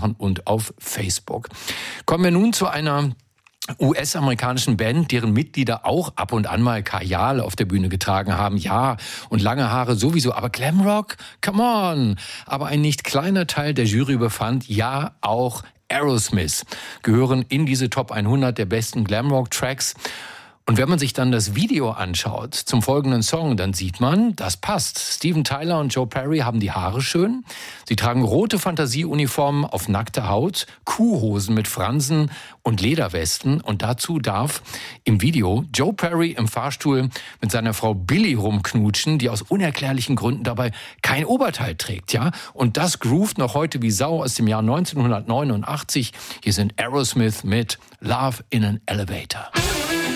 machen und auf Facebook. Kommen wir nun zu einer US-amerikanischen Band, deren Mitglieder auch ab und an mal Kajal auf der Bühne getragen haben. Ja, und lange Haare sowieso, aber Glamrock? Come on! Aber ein nicht kleiner Teil der Jury befand, ja, auch Aerosmith gehören in diese Top 100 der besten Glamrock-Tracks. Und wenn man sich dann das Video anschaut zum folgenden Song, dann sieht man, das passt. Steven Tyler und Joe Perry haben die Haare schön. Sie tragen rote Fantasieuniformen auf nackter Haut, Kuhhosen mit Fransen und Lederwesten. Und dazu darf im Video Joe Perry im Fahrstuhl mit seiner Frau Billy rumknutschen, die aus unerklärlichen Gründen dabei kein Oberteil trägt. Ja? Und das groovt noch heute wie Sau aus dem Jahr 1989. Hier sind Aerosmith mit Love in an Elevator.